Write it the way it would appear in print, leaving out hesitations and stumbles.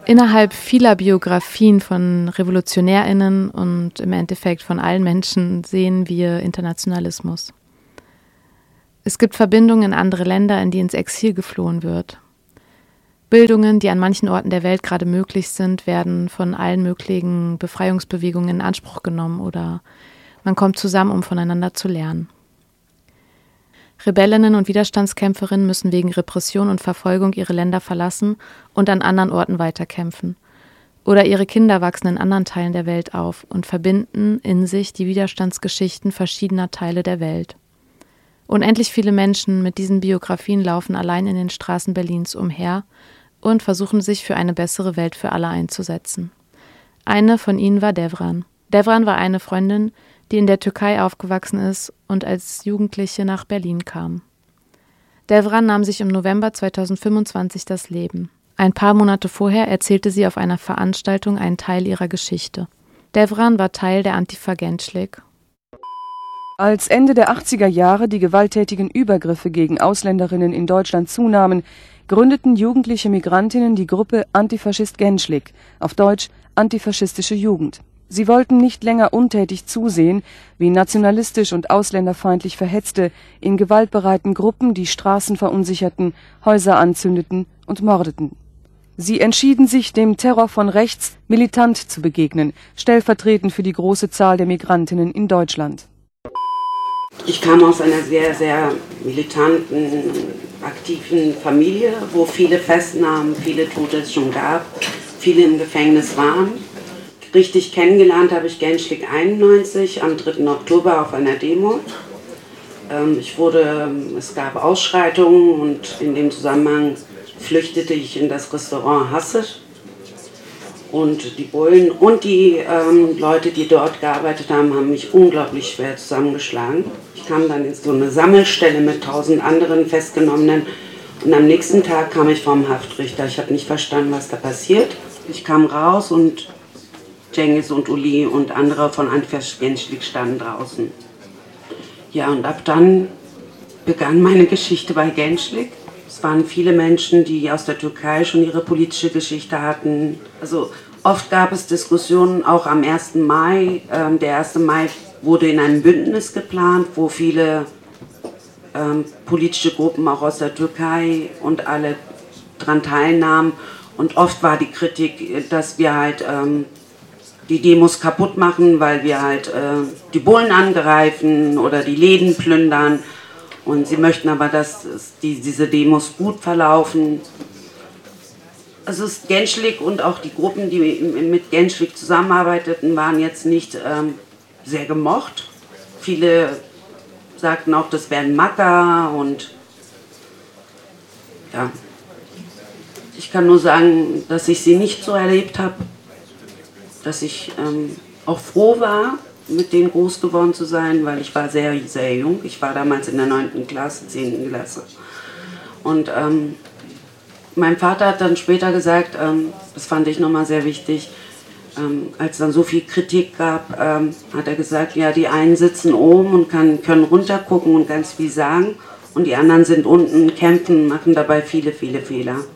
Innerhalb vieler Biografien von RevolutionärInnen und im Endeffekt von allen Menschen sehen wir Internationalismus. Es gibt Verbindungen in andere Länder, in die ins Exil geflohen wird. Bildungen, die an manchen Orten der Welt gerade möglich sind, werden von allen möglichen Befreiungsbewegungen in Anspruch genommen oder man kommt zusammen, um voneinander zu lernen. Rebellinnen und Widerstandskämpferinnen müssen wegen Repression und Verfolgung ihre Länder verlassen und an anderen Orten weiterkämpfen. Oder ihre Kinder wachsen in anderen Teilen der Welt auf und verbinden in sich die Widerstandsgeschichten verschiedener Teile der Welt. Unendlich viele Menschen mit diesen Biografien laufen allein in den Straßen Berlins umher und versuchen sich für eine bessere Welt für alle einzusetzen. Eine von ihnen war Devran. Devran war eine Freundin, die in der Türkei aufgewachsen ist und als Jugendliche nach Berlin kam. Devran nahm sich im November 2025 das Leben. Ein paar Monate vorher erzählte sie auf einer Veranstaltung einen Teil ihrer Geschichte. Devran war Teil der Antifa Gençlik. Als Ende der 80er Jahre die gewalttätigen Übergriffe gegen Ausländerinnen in Deutschland zunahmen, gründeten jugendliche Migrantinnen die Gruppe Antifaschist Gençlik, auf Deutsch Antifaschistische Jugend. Sie wollten nicht länger untätig zusehen, wie nationalistisch und ausländerfeindlich Verhetzte in gewaltbereiten Gruppen die Straßen verunsicherten, Häuser anzündeten und mordeten. Sie entschieden sich, dem Terror von rechts militant zu begegnen, stellvertretend für die große Zahl der Migrantinnen in Deutschland. Ich kam aus einer sehr, sehr militanten, aktiven Familie, wo viele Festnahmen, viele Tote es schon gab, viele im Gefängnis waren. Richtig kennengelernt habe ich Gençlik 91 am 3. Oktober auf einer Demo. Es gab Ausschreitungen und in dem Zusammenhang flüchtete ich in das Restaurant Hasset. Und die Bullen und die Leute, die dort gearbeitet haben, haben mich unglaublich schwer zusammengeschlagen. Ich kam dann in so eine Sammelstelle mit 1000 anderen Festgenommenen und am nächsten Tag kam ich vom Haftrichter. Ich habe nicht verstanden, was da passiert. Ich kam raus und Cengiz und Uli und andere von Antifaschist Gençlik standen draußen. Ja, und ab dann begann meine Geschichte bei Gençlik. Es waren viele Menschen, die aus der Türkei schon ihre politische Geschichte hatten. Also oft gab es Diskussionen, auch am 1. Mai. Der 1. Mai wurde in einem Bündnis geplant, wo viele politische Gruppen auch aus der Türkei und alle daran teilnahmen. Und oft war die Kritik, dass wir halt die Demos kaputt machen, weil wir halt die Bullen angreifen oder die Läden plündern. Und sie möchten aber, dass diese Demos gut verlaufen. Also Gençlik und auch die Gruppen, die mit Gençlik zusammenarbeiteten, waren jetzt nicht sehr gemocht. Viele sagten auch, das wären Macker und ja. Ich kann nur sagen, dass ich sie nicht so erlebt habe, dass ich auch froh war, mit denen groß geworden zu sein, weil ich war sehr, sehr jung. Ich war damals in der 9. Klasse, 10. Klasse. Und mein Vater hat dann später gesagt, das fand ich nochmal sehr wichtig, als dann so viel Kritik gab, hat er gesagt, ja, die einen sitzen oben und können runtergucken und ganz viel sagen und die anderen sind unten, kämpfen, machen dabei viele, viele Fehler.